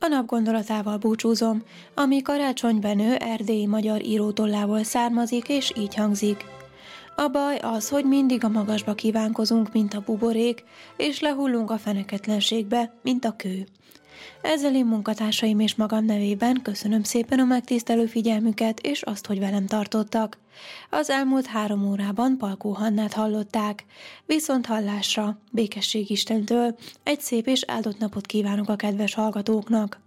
A nap gondolatával búcsúzom, ami Karácsony Benő erdélyi magyar írótollából származik, és így hangzik. A baj az, hogy mindig a magasba kívánkozunk, mint a buborék, és lehullunk a feneketlenségbe, mint a kő. Ezzel én munkatársaim és magam nevében köszönöm szépen a megtisztelő figyelmüket, és azt, hogy velem tartottak. Az elmúlt 3 órában Palkó Hannát hallották. Viszont hallásra, békesség Istentől, egy szép és áldott napot kívánok a kedves hallgatóknak!